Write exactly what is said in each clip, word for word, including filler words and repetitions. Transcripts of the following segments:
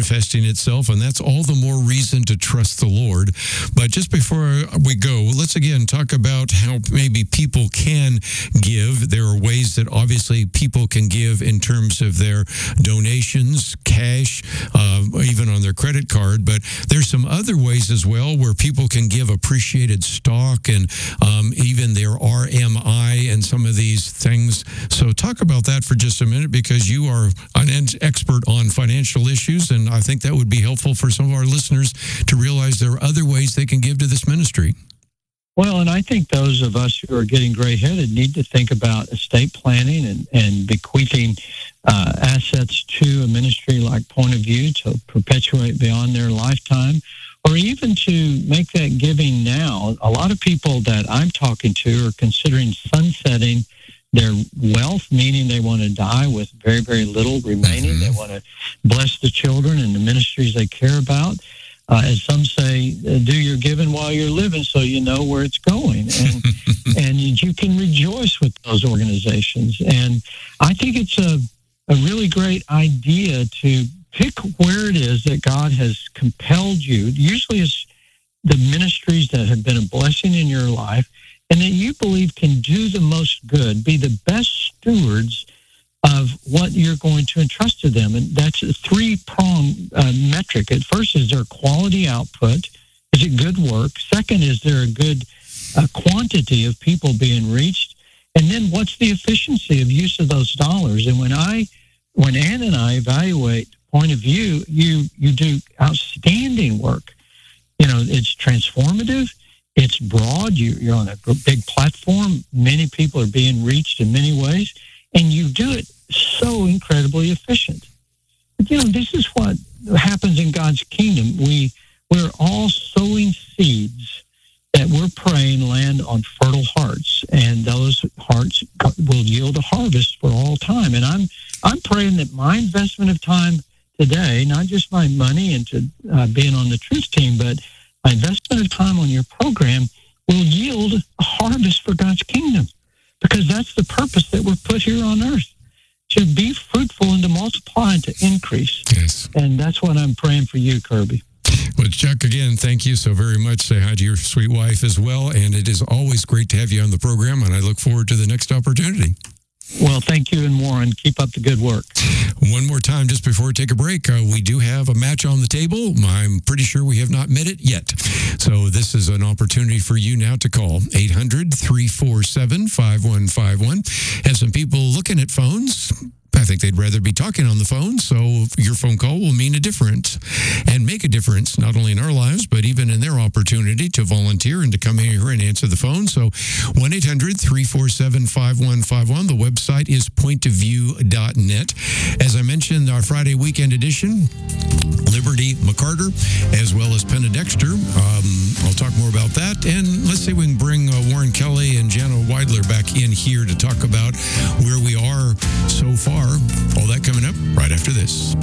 manifesting itself, and that's all the more reason to trust the Lord. But just before we go, let's again talk about how maybe people can give. There are ways that obviously people can give in terms of their donations, cash, uh, even on their credit card. But there's some other ways as well where people can give appreciated stock and um, even their R M I and some of these things. So talk about that for just a minute, because you are an expert on financial issues, and I think that would be helpful for some of our listeners to realize there are other ways they can give to this ministry. Well, and I think those of us who are getting gray-headed need to think about estate planning and, and bequeathing uh, assets to a ministry like Point of View to perpetuate beyond their lifetime, or even to make that giving now. A lot of people that I'm talking to are considering sunsetting their wealth, meaning they want to die with very, very little remaining. Mm-hmm. They want to bless the children and the ministries they care about. Uh, as some say, do your giving while you're living so you know where it's going. And and you can rejoice with those organizations. And I think it's a, a really great idea to pick where it is that God has compelled you. Usually it's the ministries that have been a blessing in your life and that you believe can do the most good, be the best stewards of what you're going to entrust to them. And that's a three-pronged uh, metric. At first, is there quality output? Is it good work? Second, is there a good uh, quantity of people being reached? And then what's the efficiency of use of those dollars? And when I, when Ann and I evaluate Point of View, you you do outstanding work. You know, it's transformative. It's broad. You, you're on a big platform. Many people are being reached in many ways. And you do it so incredibly efficient. But, you know, this is what happens in God's kingdom. We, we're all sowing seeds that we're praying land on fertile hearts, and those hearts will yield a harvest for all time. And I'm I'm praying that my investment of time today, not just my money into uh, being on the truth team, but my investment of time on your program will yield a harvest for God's kingdom. Because that's the purpose that we're put here on earth, to be fruitful and to multiply and to increase. Yes. And that's what I'm praying for you, Kirby. Well, Chuck, again, thank you so very much. Say hi to your sweet wife as well. And it is always great to have you on the program, and I look forward to the next opportunity. Well, thank you, and Warren. Keep up the good work. One more time, just before we take a break, uh, we do have a match on the table. I'm pretty sure we have not met it yet. So this is an opportunity for you now to call eight hundred, three four seven, five one five one. Have some people looking at phones. I think they'd rather be talking on the phone, so your phone call will mean a difference and make a difference, not only in our lives, but even in their opportunity to volunteer and to come in here and answer the phone. So one eight hundred, three four seven, five one five one. The website is point of view dot net. As I mentioned, our Friday weekend edition, Liberty McCarter, as well as Penna Dexter. Um, I'll talk more about that. And let's see if we can bring uh, Warren Kelly and Jana Weidler back in here to talk about where we are so far. All that coming up right after this.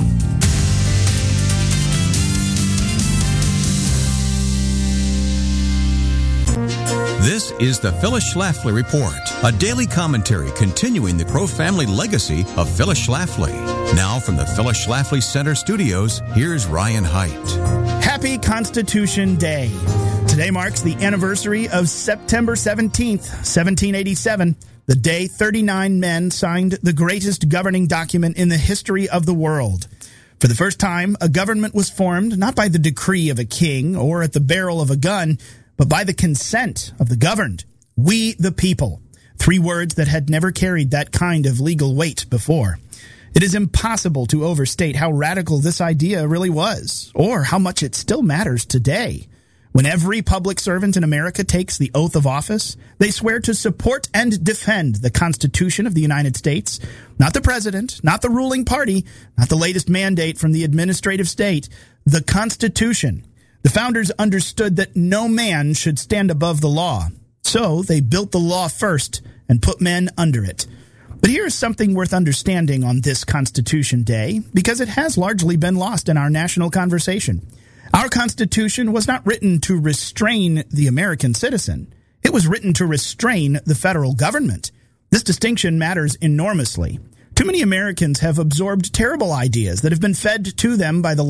This is the Phyllis Schlafly Report, a daily commentary continuing the pro-family legacy of Phyllis Schlafly. Now from the Phyllis Schlafly Center studios, here's Ryan Haidt. Happy Constitution Day. Today marks the anniversary of September seventeenth, seventeen eighty-seven, the day thirty-nine men signed the greatest governing document in the history of the world. For the first time, a government was formed not by the decree of a king or at the barrel of a gun, but by the consent of the governed. We the people. Three words that had never carried that kind of legal weight before. It is impossible to overstate how radical this idea really was, or how much it still matters today. When every public servant in America takes the oath of office, they swear to support and defend the Constitution of the United States, not the president, not the ruling party, not the latest mandate from the administrative state, the Constitution. The founders understood that no man should stand above the law, so they built the law first and put men under it. But here is something worth understanding on this Constitution Day, because it has largely been lost in our national conversation. Our Constitution was not written to restrain the American citizen. It was written to restrain the federal government. This distinction matters enormously. Too many Americans have absorbed terrible ideas that have been fed to them by the